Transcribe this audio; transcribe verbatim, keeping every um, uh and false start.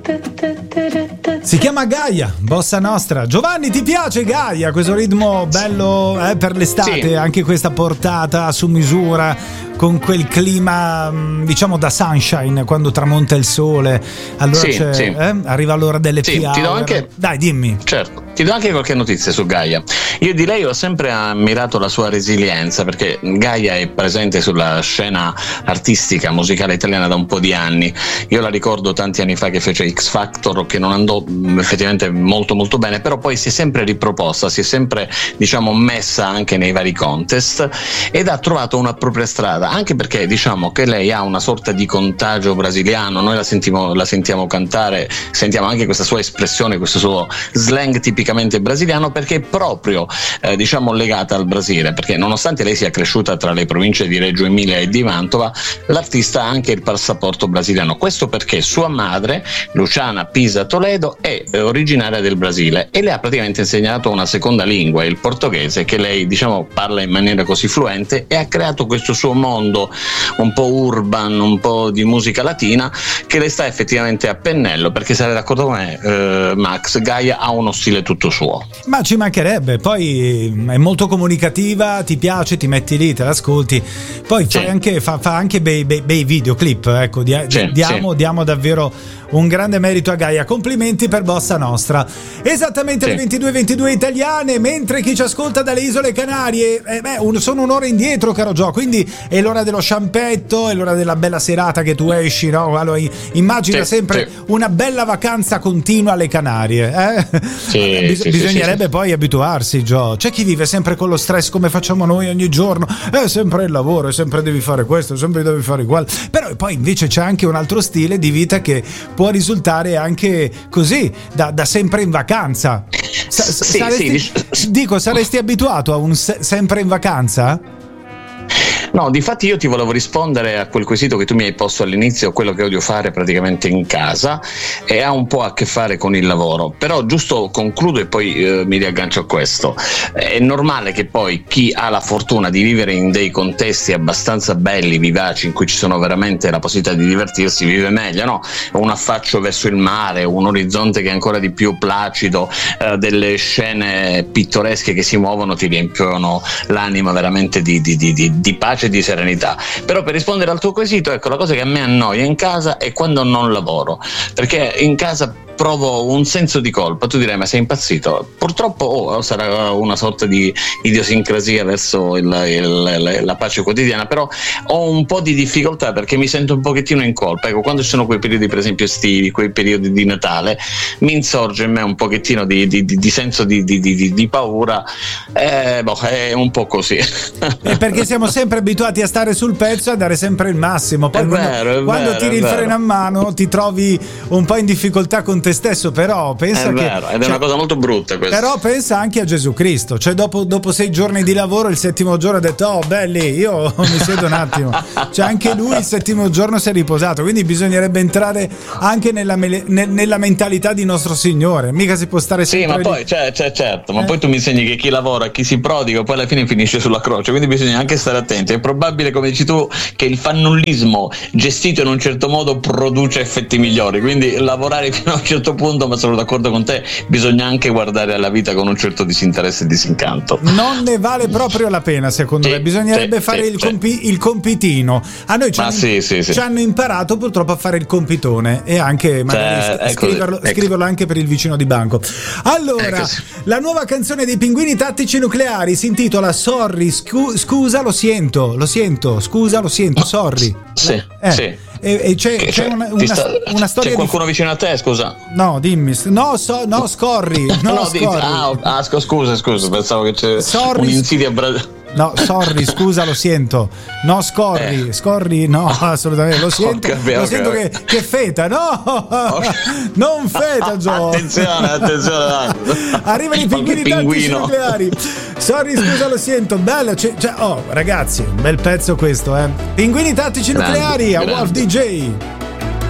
Si chiama Gaia, Bossa Nostra. Giovanni, ti piace Gaia? Questo ritmo bello eh, per l'estate, sì. Anche questa portata su misura, con quel clima diciamo da sunshine, quando tramonta il sole. Allora sì, c'è, sì. Eh, arriva l'ora delle sì, fiabe. Ti do anche... Dai, dimmi. Certo. Ti do anche qualche notizia su Gaia. Io di lei ho sempre ammirato la sua resilienza, perché Gaia è presente sulla scena artistica musicale italiana da un po' di anni. Io la ricordo tanti anni fa che fece X Factor, che non andò effettivamente molto molto bene, però poi si è sempre riproposta, si è sempre diciamo messa anche nei vari contest ed ha trovato una propria strada, anche perché diciamo che lei ha una sorta di contagio brasiliano. Noi la sentiamo, la sentiamo cantare, sentiamo anche questa sua espressione, questo suo slang tipicamente brasiliano, perché è proprio eh, diciamo legata al Brasile, perché nonostante lei sia cresciuta tra le province di Reggio Emilia e di Mantova, l'artista ha anche il passaporto brasiliano. Questo perché sua madre, Luciana Pisa Toledo, è originaria del Brasile e le ha praticamente insegnato una seconda lingua, il portoghese, che lei diciamo parla in maniera così fluente, e ha creato questo suo mondo un po' urban, un po' di musica latina, che le sta effettivamente a pennello, perché se d'accordo con me eh, Max, Gaia ha uno stile tutto suo. Ma ci mancherebbe, poi è molto comunicativa, ti piace, ti metti lì, te l'ascolti, poi sì. anche, fa, fa anche bei, bei, bei videoclip, ecco, di, sì, diamo, sì. diamo davvero un grande merito a Gaia, complimenti per Bossa Nostra. Esattamente sì. le ventidue e ventidue italiane, mentre chi ci ascolta dalle Isole Canarie eh, beh, un, sono un'ora indietro, caro Gio, quindi è l'ora dello sciampetto, è l'ora della bella serata che tu esci, no? Allora, immagina sì, sempre sì. una bella vacanza continua alle Canarie, eh? Sì, Bis- sì, bisognerebbe sì, sì. poi abituarsi, Gio. C'è chi vive sempre con lo stress come facciamo noi ogni giorno, è sempre il lavoro, è sempre devi fare questo, sempre devi fare quello, però poi invece c'è anche un altro stile di vita che può risultare anche così, da, da sempre in vacanza. Sa- sì, saresti, sì. Dico, saresti abituato a un se- sempre in vacanza? No, difatti io ti volevo rispondere a quel quesito che tu mi hai posto all'inizio, quello che odio fare praticamente in casa, e ha un po' a che fare con il lavoro, però giusto concludo e poi eh, mi riaggancio a questo. È normale che poi chi ha la fortuna di vivere in dei contesti abbastanza belli, vivaci, in cui ci sono veramente la possibilità di divertirsi, vive meglio, no? Un affaccio verso il mare, un orizzonte che è ancora di più placido, eh, delle scene pittoresche che si muovono ti riempiono l'anima veramente di, di, di, di, di pace e di serenità. Però per rispondere al tuo quesito, ecco, la cosa che a me annoia in casa è quando non lavoro, perché in casa provo un senso di colpa. Tu direi, ma sei impazzito? Purtroppo oh, sarà una sorta di idiosincrasia verso il, il, la pace quotidiana, però ho un po' di difficoltà perché mi sento un pochettino in colpa. Ecco, quando ci sono quei periodi per esempio estivi, quei periodi di Natale, mi insorge in me un pochettino di, di, di, di senso di, di, di, di paura. Eh, boh, è un po' così. È perché siamo sempre abituati a stare sul pezzo e a dare sempre il massimo. Poi è quando, vero, è quando vero, tiri il freno a mano ti trovi un po' in difficoltà con te stesso, però pensa è che vero, ed è cioè, una cosa molto brutta questa. Però pensa anche a Gesù Cristo, cioè dopo, dopo sei giorni di lavoro, il settimo giorno ha detto oh belli, io mi siedo un attimo, cioè anche lui il settimo giorno si è riposato, quindi bisognerebbe entrare anche nella, nel, nella mentalità di nostro Signore, mica si può stare sempre sì, ma lì. poi cioè, cioè, certo, ma eh? poi tu mi insegni che chi lavora, chi si prodiga poi alla fine finisce sulla croce, quindi bisogna anche stare attenti. È probabile, come dici tu, che il fannullismo gestito in un certo modo produce effetti migliori, quindi lavorare fino a un certo punto, ma sono d'accordo con te, bisogna anche guardare alla vita con un certo disinteresse e disincanto. Non ne vale proprio la pena, secondo sì, me. Bisognerebbe sì, fare sì, il, sì. compi- il compitino. A noi ci, ah, hanno, sì, sì, sì. ci hanno imparato purtroppo a fare il compitone e anche magari cioè, sc- scriverlo, ecco. scriverlo anche per il vicino di banco. Allora, ecco. la nuova canzone dei Pinguini Tattici Nucleari si intitola Sorry, scu- scusa, lo sento, lo sento, scusa, lo sento, sorry. Sì, eh. sì. E, e c'è, Che, c'è cioè, una, una, sta, una storia c'è qualcuno di... vicino a te, scusa? No, dimmi. No, so, no scorri. No, no, scorri. di, ah, ah, scusa, scusa, pensavo che c'è Sorry, un'insidia bra- No, sorry, scusa, lo sento. No, scorri, eh. scorri, no, assolutamente. Lo sento, Okay, lo okay, sento okay. Che, che feta, no, non feta, Gio. Attenzione, attenzione. Arrivano i pinguini tattici nucleari. Sorry, scusa, lo sento. Bello, cioè, cioè, oh, ragazzi, un bel pezzo questo, eh. Pinguini tattici Grande, nucleari a grande. Wolf D J.